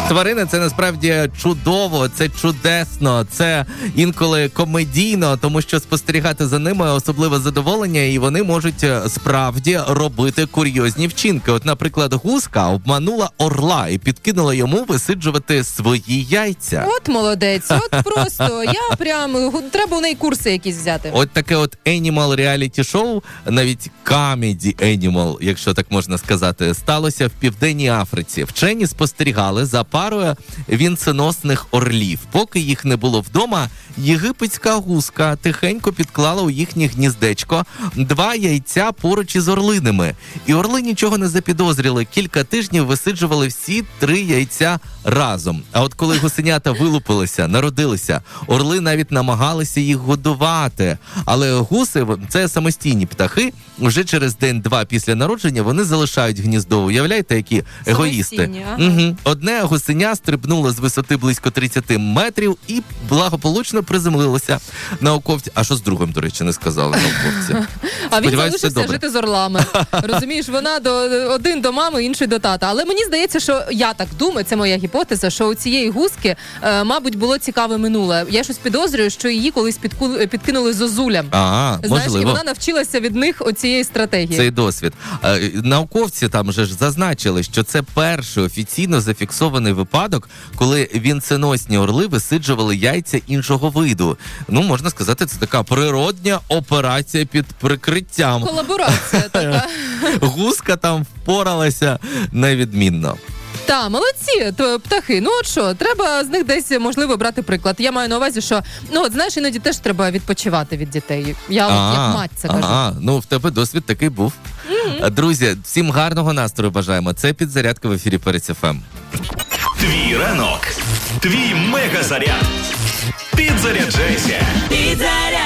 Тварини – це насправді чудово, це чудесно, це інколи комедійно, тому що спостерігати за ними особливе задоволення, і вони можуть справді робити курйозні вчинки. От, наприклад, гуска обманула орла і підкинула йому висиджувати свої яйця. От молодець, от просто, я прям, треба у неї курси якісь взяти. От таке от Animal Reality Show, навіть Comedy Animal, якщо так можна сказати, сталося в Південній Африці. Вчені спостерігали за парою вінценосних орлів. Поки їх не було вдома, єгипетська гуска тихенько підклала у їхнє гніздечко 2 яйця поруч із орлинами. І орли нічого не запідозріли. Кілька тижнів висиджували всі 3 яйця разом. А от коли гусенята вилупилися, народилися, орли навіть намагалися їх годувати. Але гуси – це самостійні птахи. Вже через день-два після народження вони залишають гніздо. Уявляєте, які егоїсти. Угу. Одне гусеня стрибнуло з висоти близько 30 метрів і благополучно приземлилося. Науковці... А що з другим, до речі, не сказали науковці? А він залишився жити з орлами. Розумієш, вона один до мами, інший до тата. Але мені здається, що я так думаю, це моя гіпотеза, що у цієї гуски, мабуть, було цікаве минуле. Я щось підозрюю, що її колись підкинули зозулям. Знаєш, можливо. І вона навчилася від них оцієї стратегії. Цей досвід. Науковці там вже ж зазначили, що це перший офіційно зафіксований випадок, коли вінценосні орли висиджували яйця іншого виду. Ну, можна сказати, це така природня операція під прикриттям. Колаборація така. Гуска там впоралася невідмінно. Так, молодці, птахи. Ну от що, треба з них десь, можливо, брати приклад. Я маю на увазі, що, знаєш, іноді теж треба відпочивати від дітей. Я як мать це кажу. Ну в тебе досвід такий був. Друзі, всім гарного настрою бажаємо. Це «Підзарядка» в ефірі Перець ФМ. Твій ранок, твій мегазаряд. Підзаряджайся. Підзаряджайся.